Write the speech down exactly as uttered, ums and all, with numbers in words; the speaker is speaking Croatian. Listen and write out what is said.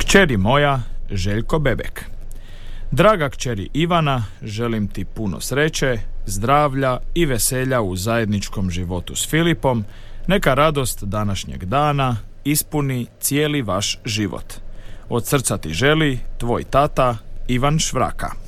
Kćeri moja, Željko Bebek. Draga kćeri Ivana, želim ti puno sreće, zdravlja i veselja u zajedničkom životu s Filipom. Neka radost današnjeg dana ispuni cijeli vaš život. Od srca ti želi tvoj tata Ivan Švraka.